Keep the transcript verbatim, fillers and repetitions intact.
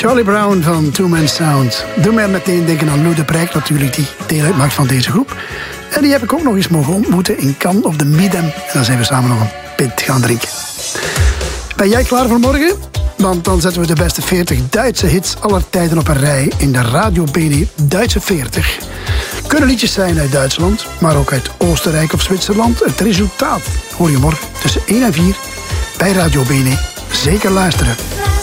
Charlie Brown van Two Man Sound. Doe mij meteen denken aan Lou de Prijk natuurlijk, die deel uitmaakt van deze groep. En die heb ik ook nog eens mogen ontmoeten in Cannes op de Midem. En dan zijn we samen nog een pint gaan drinken. Ben jij klaar voor morgen? Want dan zetten we de beste veertig Duitse hits aller tijden op een rij in de Radio Bene Duitse veertig. Kunnen liedjes zijn uit Duitsland, maar ook uit Oostenrijk of Zwitserland. Het resultaat hoor je morgen tussen één en vier bij Radio Bene. Zeker luisteren.